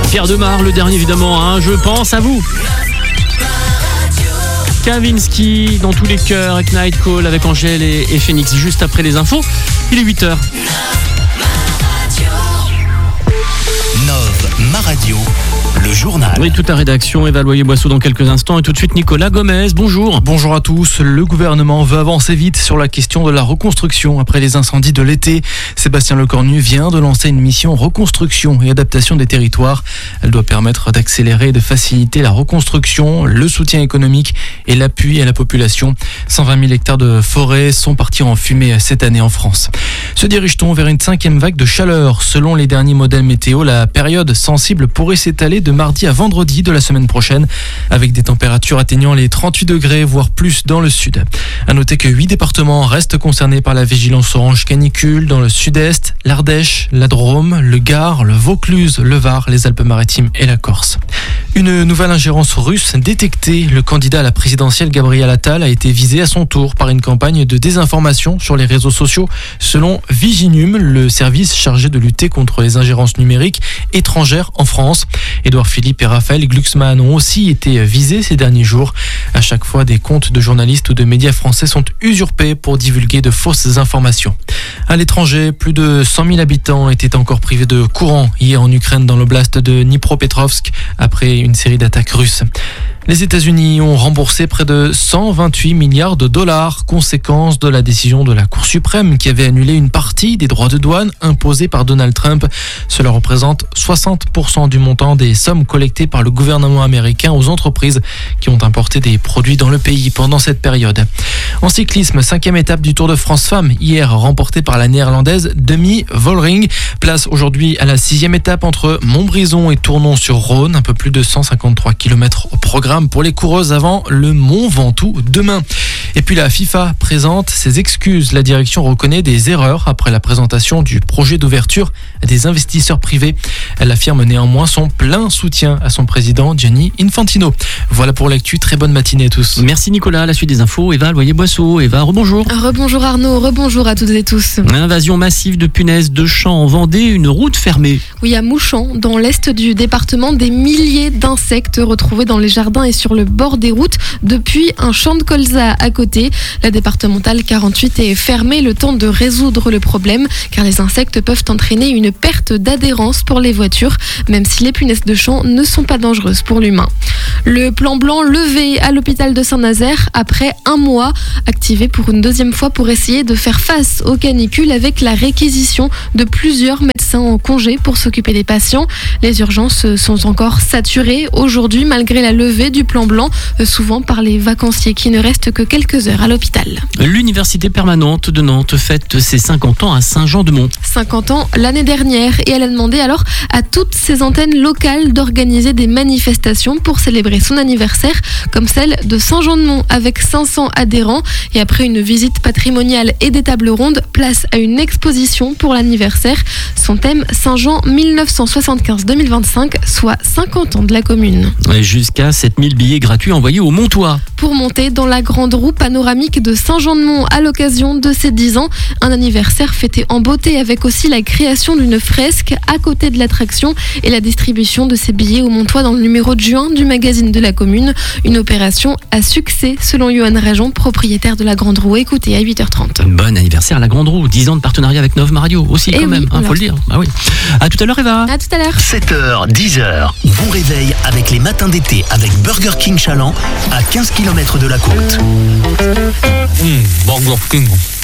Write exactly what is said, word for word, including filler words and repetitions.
Pierre Demar, le dernier évidemment, hein, je pense à vous. Kavinsky dans tous les cœurs avec Night Call, avec Angèle et, et Phoenix, juste après les infos. Il est huit heures. Nove, ma radio, le journal. Oui, toute la rédaction, Eva Loyer-Boisseau dans quelques instants. Et tout de suite, Nicolas Gomez, bonjour. Bonjour à tous. Le gouvernement veut avancer vite sur la question de la reconstruction après les incendies de l'été. Sébastien Lecornu vient de lancer une mission reconstruction et adaptation des territoires. Elle doit permettre d'accélérer et de faciliter la reconstruction, le soutien économique et l'appui à la population. cent vingt mille hectares de forêt sont partis en fumée cette année en France. Se dirige-t-on vers une cinquième vague de chaleur? Selon les derniers modèles météo, la période sensible pourrait s'étaler de mardi à vendredi de la semaine prochaine, avec des températures atteignant les trente-huit degrés, voire plus dans le sud. À noter que huit départements restent concernés par la vigilance orange canicule dans le sud-est, l'Ardèche, la Drôme, le Gard, le Vaucluse, le Var, les Alpes-Maritimes et la Corse. Une nouvelle ingérence russe détectée. Le candidat à la présidentielle Gabriel Attal a été visé à son tour par une campagne de désinformation sur les réseaux sociaux. Selon Viginum, le service chargé de lutter contre les ingérences numériques étrangères en France. Édouard Philippe et Raphaël Glucksmann ont aussi été visés ces derniers jours. À chaque fois, des comptes de journalistes ou de médias français sont usurpés pour divulguer de fausses informations. À l'étranger, plus de cent mille habitants étaient encore privés de courant hier en Ukraine dans l'oblast de Dnipropetrovsk après une série d'attaques russes. Les États-Unis ont remboursé près de cent vingt-huit milliards de dollars, conséquence de la décision de la Cour suprême qui avait annulé une partie des droits de douane imposés par Donald Trump. Cela représente soixante pour cent du montant des sommes collectées par le gouvernement américain aux entreprises qui ont importé des produits dans le pays pendant cette période. En cyclisme, cinquième étape du Tour de France Femmes, hier remportée par la néerlandaise Demi Vollering. Place aujourd'hui à la sixième étape entre Montbrison et Tournon-sur-Rhône, un peu plus de cent cinquante-trois kilomètres au programme pour les coureuses avant le Mont Ventoux demain. Et puis la FIFA présente ses excuses. La direction reconnaît des erreurs après la présentation du projet d'ouverture à des investisseurs privés. Elle affirme néanmoins son plein soutien à son président Gianni Infantino. Voilà pour l'actu. Très bonne matinée à tous. Merci Nicolas. La suite des infos, Eva Loyer-Boisseau. Eva, rebonjour. Rebonjour Arnaud, rebonjour à toutes et tous. Invasion massive de punaises de champs en Vendée, une route fermée. Oui, à Mouchamp, dans l'est du département, des milliers d'insectes retrouvés dans les jardins et sur le bord des routes depuis un champ de colza à côté. La départementale quarante-huit est fermée le temps de résoudre le problème car les insectes peuvent entraîner une perte d'adhérence pour les voitures, même si les punaises de champ ne sont pas dangereuses pour l'humain. Le plan blanc levé à l'hôpital de Saint-Nazaire après un mois, activé pour une deuxième fois pour essayer de faire face aux canicules avec la réquisition de plusieurs médecins en congé pour s'occuper des patients. Les urgences sont encore saturées aujourd'hui malgré la levée du plan blanc, souvent par les vacanciers qui ne restent que quelques heures à l'hôpital. L'université permanente de Nantes fête ses cinquante ans à Saint-Jean-de-Mont. cinquante ans l'année dernière et elle a demandé alors à toutes ses antennes locales d'organiser des manifestations pour célébrer son anniversaire comme celle de Saint-Jean-de-Mont avec cinq cents adhérents et après une visite patrimoniale et des tables rondes, place à une exposition pour l'anniversaire. Son thème Saint-Jean mille neuf cent soixante-quinze deux mille vingt-cinq, soit cinquante ans de la commune. Et jusqu'à sept mille billets gratuits envoyés au Montois. Pour monter dans la grande roue panoramique de Saint-Jean-de-Mont à l'occasion de ses dix ans, un anniversaire fêté en beauté avec aussi la création d'une fresque à côté de l'attraction et la distribution de ces billets au Montois dans le numéro de juin du magazine de la commune. Une opération à succès selon Johan Rajon, propriétaire de la grande roue. Écoutez à huit heures trente. Bon anniversaire à la grande roue, dix ans de partenariat avec Nove Radio aussi Et quand oui, même, il hein, faut le dire. Ah oui. À tout à l'heure Eva. À tout à l'heure. sept heures, dix heures, bon réveil avec les matins d'été avec Burger King Chaland à quinze kilomètres de la côte. Mmh, Burger King.